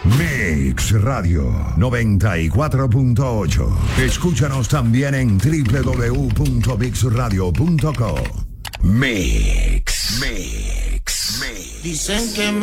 Mix Radio 94.8. Escúchanos también en www.mixradio.co. Mix. Dicen que